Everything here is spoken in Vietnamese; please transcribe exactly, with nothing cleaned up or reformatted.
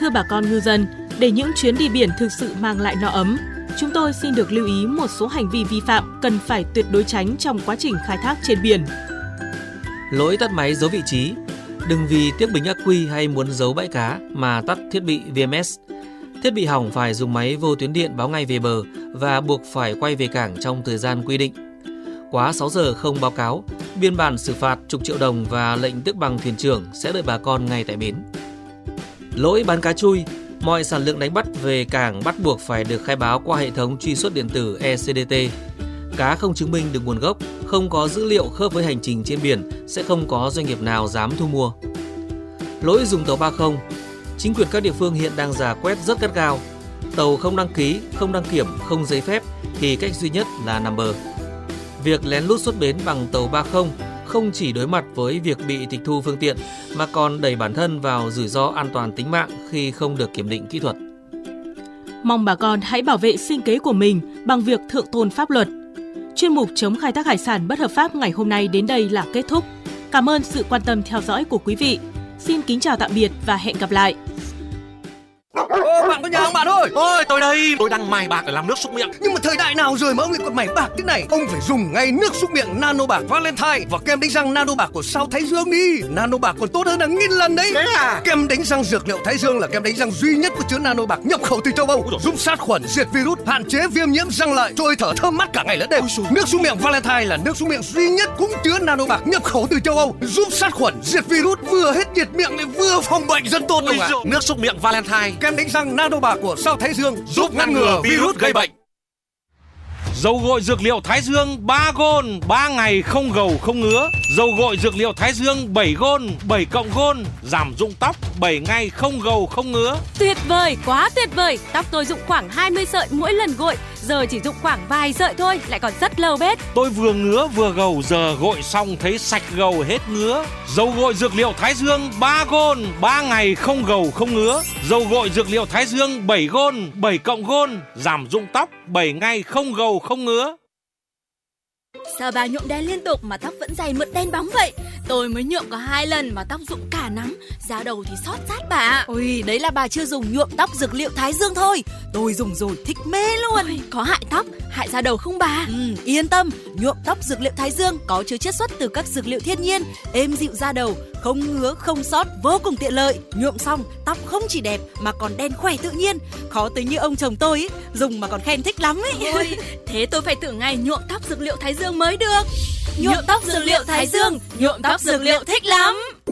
Thưa bà con ngư dân, để những chuyến đi biển thực sự mang lại no ấm, chúng tôi xin được lưu ý một số hành vi vi phạm cần phải tuyệt đối tránh trong quá trình khai thác trên biển. Lỗi tắt máy giấu vị trí. Đừng vì tiếc bình ắc quy hay muốn giấu bãi cá mà tắt thiết bị vê em ét. Thiết bị hỏng phải dùng máy vô tuyến điện báo ngay về bờ và buộc phải quay về cảng trong thời gian quy định. Quá sáu giờ không báo cáo, biên bản xử phạt chục triệu đồng và lệnh tước bằng thuyền trưởng sẽ đợi bà con ngay tại bến. Lỗi bán cá chui. Mọi sản lượng đánh bắt về cảng bắt buộc phải được khai báo qua hệ thống truy xuất điện tử e xê đê tê. Cá không chứng minh được nguồn gốc, không có dữ liệu khớp với hành trình trên biển sẽ không có doanh nghiệp nào dám thu mua. Lỗi dùng tàu ba không. Chính quyền các địa phương hiện đang rà quét rất gắt gao. Tàu không đăng ký, không đăng kiểm, không giấy phép thì cách duy nhất là nằm bờ. Việc lén lút xuất bến bằng tàu ba không không chỉ đối mặt với việc bị tịch thu phương tiện mà còn đẩy bản thân vào rủi ro an toàn tính mạng khi không được kiểm định kỹ thuật. Mong bà con hãy bảo vệ sinh kế của mình bằng việc thượng tôn pháp luật. Chuyên mục chống khai thác hải sản bất hợp pháp ngày hôm nay đến đây là kết thúc. Cảm ơn sự quan tâm theo dõi của quý vị. Xin kính chào tạm biệt và hẹn gặp lại. Ô, bạn có nhà không bạn ơi? Ôi, tôi đây, tôi đang mài bạc để làm nước súc miệng. Nhưng mà thời đại nào rồi mà ông lại còn mài bạc thế này? Ông phải dùng ngay nước súc miệng Nano Bạc Valentine và kem đánh răng Nano Bạc của Sao Thái Dương đi. Nano Bạc còn tốt hơn là nghìn lần đấy. Thế à? Kem đánh răng dược liệu Thái Dương là kem đánh răng duy nhất có chứa Nano Bạc nhập khẩu từ châu Âu, giúp sát khuẩn, diệt virus, hạn chế viêm nhiễm răng lợi, trôi thở thơm mát cả ngày lẫn đêm. Nước súc miệng Valentine là nước súc miệng duy nhất cũng chứa Nano Bạc nhập khẩu từ châu Âu, giúp sát khuẩn, diệt virus, vừa hết nhiệt miệng lại vừa phòng bệnh rất tốt luôn ạ. Nước súc miệng Valentine, kem đánh răng Nano Bạc của Sao Thái Dương giúp ngăn ngừa virus gây bệnh. Dầu gội dược liệu Thái Dương ba gôn, ba ngày không gầu không ngứa. Dầu gội dược liệu Thái Dương bảy gôn, bảy cộng gôn, giảm rụng tóc, bảy ngày không gầu không ngứa. Tuyệt vời, quá tuyệt vời. Tóc tôi rụng khoảng hai mươi sợi mỗi lần gội, giờ chỉ rụng khoảng vài sợi thôi, lại còn rất lâu bết. Tôi vừa ngứa vừa gầu, giờ gội xong thấy sạch gầu hết ngứa. Dầu gội dược liệu Thái Dương ba gôn, ba ngày không gầu không ngứa. Dầu gội dược liệu Thái Dương bảy gôn, bảy cộng gôn, giảm rụng tóc, bảy ngày không gầu không ngứa. Sao bà nhuộm đen liên tục mà tóc vẫn dày mượt đen bóng vậy? Tôi mới nhuộm có hai lần mà tóc rụng cả nắm, da đầu thì xót rát bà. Ôi, đấy là bà chưa dùng nhuộm tóc dược liệu Thái Dương thôi. Tôi dùng rồi thích mê luôn. Ôi, có hại tóc, hại da đầu không bà? Ừ, yên tâm, nhuộm tóc dược liệu Thái Dương có chứa chiết xuất từ các dược liệu thiên nhiên, êm dịu da đầu, không ngứa, không xót, vô cùng tiện lợi. Nhuộm xong, tóc không chỉ đẹp mà còn đen khỏe tự nhiên. Khó tính như ông chồng tôi ấy, dùng mà còn khen thích lắm ấy. Ôi, thế tôi phải thử ngày nhuộm tóc dược liệu Thái Dương mới được. Nhuộm tóc dược liệu Thái Dương, nhuộm tóc dược liệu thích lắm.